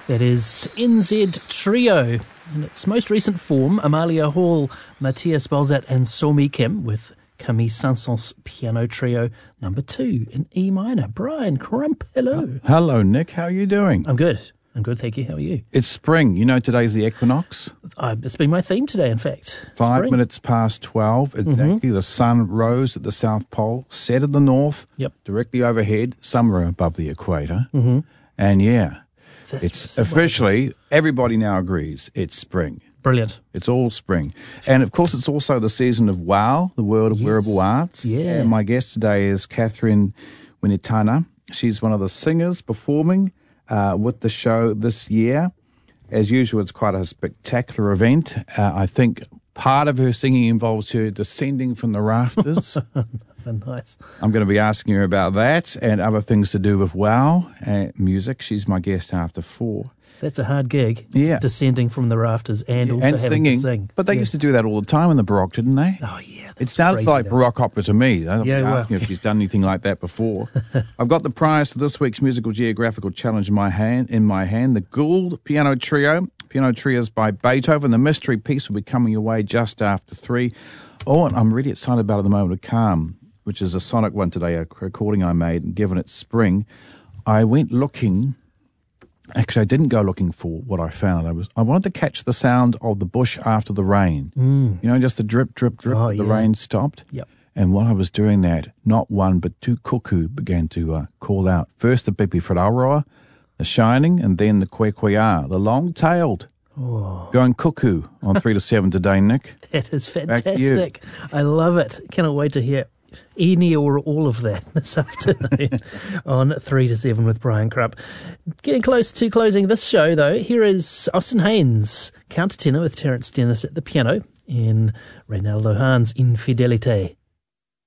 That is NZ Trio. In its most recent form, Amalia Hall, Matthias Balzat and Somi Kim with Camille Saint-Saëns Piano Trio number 2 in E minor. Brian Crump, hello. Hello, Nick. How are you doing? I'm good, thank you. How are you? It's spring. You know today's the equinox? It's been my theme today, in fact. 5 Spring. minutes past 12, exactly. The sun rose at the South Pole, set in the north, directly overhead, somewhere above the equator. And yeah, it's officially, everybody now agrees, it's spring. Brilliant. It's all spring. And of course, it's also the season of WOW, the World of Wearable Arts. Yeah. And my guest today is Catherine Winitana. She's one of the singers performing with the show this year. As usual, it's quite a spectacular event. I think part of her singing involves her descending from the rafters. Nice. I'm going to be asking her about that and other things to do with WOW music. She's my guest after 4. That's a hard gig. Yeah. Descending from the rafters and also having singing. to sing. But they used to do that all the time in the Baroque, didn't they? Oh, yeah. It sounds like Baroque opera to me. I'm asking if she's done anything like that before. I've got the prize to this week's Musical Geographical Challenge in my hand. The Gould Piano Trio. Piano Trios by Beethoven. The mystery piece will be coming your way just after 3. Oh, and I'm really excited about The Moment of Calm, which is a sonic one today, a recording I made, and given it's spring, I went looking. Actually, I didn't go looking for what I found. I wanted to catch the sound of the bush after the rain. You know, just the drip, drip, drip. The rain stopped. Yep. And while I was doing that, not one but 2 cuckoo began to call out. First the Pipi Wharaoroa, the shining, and then the Kwekweā, the long-tailed. Going cuckoo on 3 to 7 today, Nick. That is fantastic. I love it. Cannot wait to hear any or all of that this afternoon on 3 to 7 with Brian Crump. Getting close to closing this show, though, here is Austin Haynes, countertenor with Terence Dennis at the piano in Reynaldo Hahn's Infidelité.